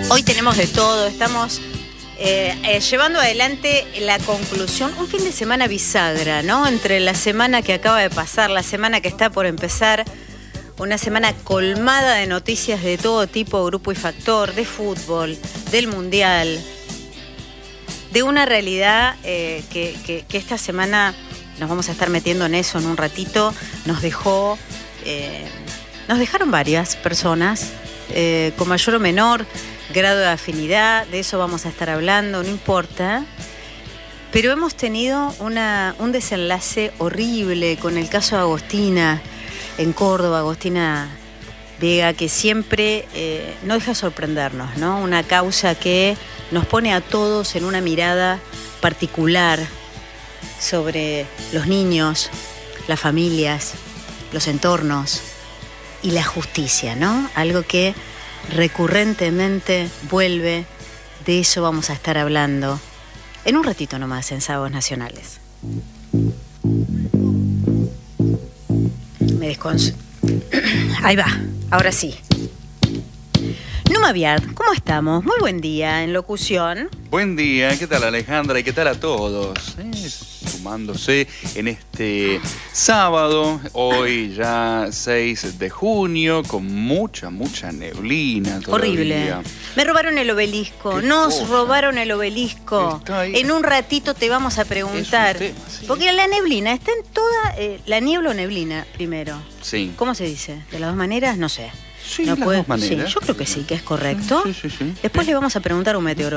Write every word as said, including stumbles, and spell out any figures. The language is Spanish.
Hoy tenemos de todo, estamos eh, eh, llevando adelante la conclusión, un fin de semana bisagra, ¿no? Entre la semana que acaba de pasar, la semana que está por empezar, una semana colmada de noticias de todo tipo, grupo y factor, de fútbol, del mundial, de una realidad eh, que, que, que esta semana nos vamos a estar metiendo en eso en un ratito, nos dejó, eh, nos dejaron varias personas, eh, con mayor o menor grado de afinidad, de eso vamos a estar hablando, no importa. Pero hemos tenido una, un desenlace horrible con el caso de Agostina en Córdoba, Agostina Vega, que siempre eh, no deja sorprendernos, ¿no? Una causa que nos pone a todos en una mirada particular sobre los niños, las familias, los entornos y la justicia, ¿no? Algo que recurrentemente vuelve, de eso vamos a estar hablando en un ratito nomás en Sábados Nacionales. Me desconso. Ahí va, ahora sí. Numa Viard, ¿cómo estamos? Muy buen día en locución. Buen día, ¿qué tal Alejandra? ¿Y qué tal a todos? Eh, sumándose en este sábado, hoy ya seis de junio, con mucha, mucha neblina todavía. Horrible. Me robaron el obelisco, ¿Qué nos cosa? robaron el obelisco. Está ahí. En un ratito te vamos a preguntar. Es un tema, sí. Porque la neblina está en toda, eh, la niebla o neblina primero. Sí. ¿Cómo se dice? ¿De las dos maneras? No sé. Sí, No las puede- dos maneras. Sí, yo creo que sí, que es correcto. Sí, sí, sí. Después le vamos a preguntar a un meteorólogo.